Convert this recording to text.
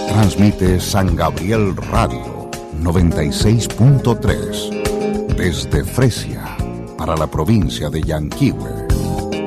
Transmite San Gabriel Radio 96.3 desde Fresia para la provincia de Yanquihue.